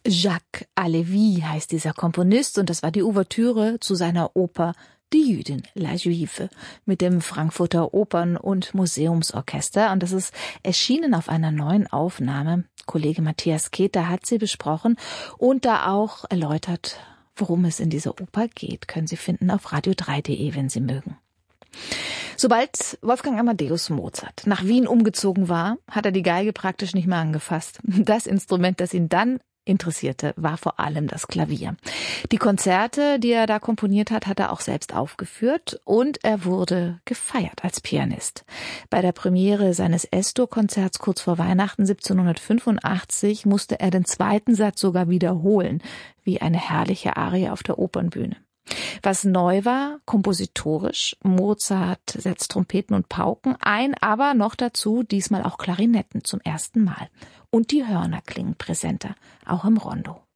Jacques Halévy heißt dieser Komponist und das war die Ouvertüre zu seiner Oper Die Jüdin, La Juive, mit dem Frankfurter Opern- und Museumsorchester. Und das ist erschienen auf einer neuen Aufnahme. Kollege Matthias Keter hat sie besprochen und da auch erläutert, worum es in dieser Oper geht. Können Sie finden auf radio3.de, wenn Sie mögen. Sobald Wolfgang Amadeus Mozart nach Wien umgezogen war, hat er die Geige praktisch nicht mehr angefasst. Das Instrument, das ihn dann interessierte, war vor allem das Klavier. Die Konzerte, die er da komponiert hat, hat er auch selbst aufgeführt und er wurde gefeiert als Pianist. Bei der Premiere seines Es-Dur-Konzerts kurz vor Weihnachten 1785 musste er den zweiten Satz sogar wiederholen, wie eine herrliche Arie auf der Opernbühne. Was neu war, kompositorisch, Mozart setzt Trompeten und Pauken ein, aber noch dazu diesmal auch Klarinetten zum ersten Mal. Und die Hörner klingen präsenter, auch im Rondo.